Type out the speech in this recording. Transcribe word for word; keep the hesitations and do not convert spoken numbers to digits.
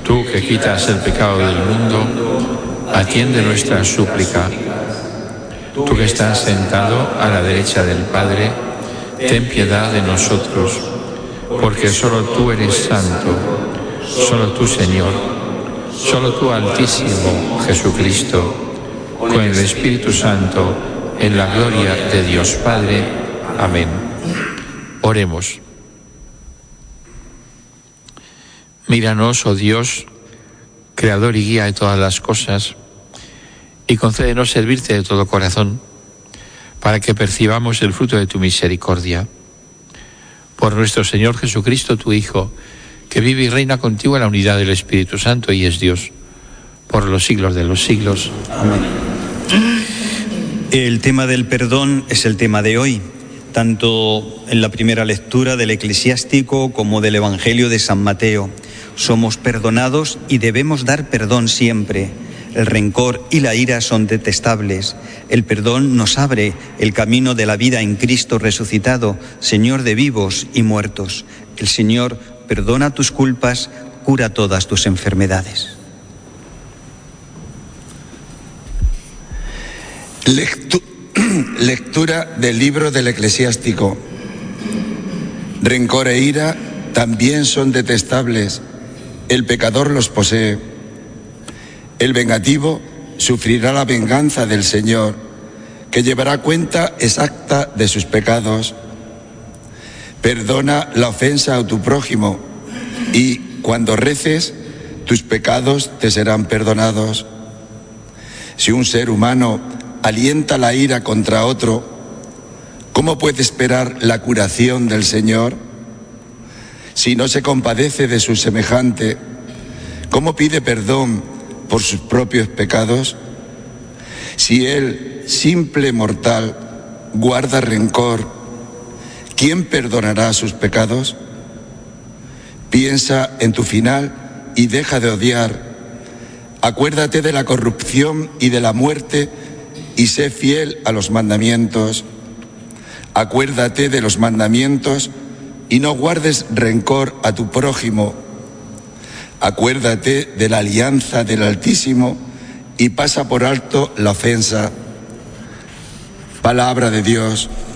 Tú que quitas el pecado del mundo, atiende nuestra súplica. Tú que estás sentado a la derecha del Padre, ten piedad de nosotros, porque solo tú eres santo, solo tú, Señor, solo tú, Altísimo Jesucristo, con el Espíritu Santo, en la gloria de Dios Padre. Amén. Oremos. Míranos, oh Dios, Creador y guía de todas las cosas, y concédenos servirte de todo corazón, para que percibamos el fruto de tu misericordia. Por nuestro Señor Jesucristo, tu Hijo, que vive y reina contigo en la unidad del Espíritu Santo y es Dios, por los siglos de los siglos. Amén. El tema del perdón es el tema de hoy, tanto en la primera lectura del Eclesiástico como del Evangelio de San Mateo. Somos perdonados y debemos dar perdón siempre. El rencor y la ira son detestables. El perdón nos abre el camino de la vida en Cristo resucitado, Señor de vivos y muertos. El Señor perdona tus culpas, cura todas tus enfermedades. Lectu- lectura del libro del Eclesiástico. Rencor e ira también son detestables. El pecador los posee. El vengativo sufrirá la venganza del Señor, que llevará cuenta exacta de sus pecados. Perdona la ofensa a tu prójimo y, cuando reces, tus pecados te serán perdonados. Si un ser humano alienta la ira contra otro, ¿cómo puede esperar la curación del Señor? Si no se compadece de su semejante, ¿cómo pide perdón por sus propios pecados? Si él, simple mortal, guarda rencor, ¿quién perdonará sus pecados? Piensa en tu final y deja de odiar. Acuérdate de la corrupción y de la muerte y sé fiel a los mandamientos. Acuérdate de los mandamientos y no guardes rencor a tu prójimo. Acuérdate de la alianza del Altísimo y pasa por alto la ofensa. Palabra de Dios.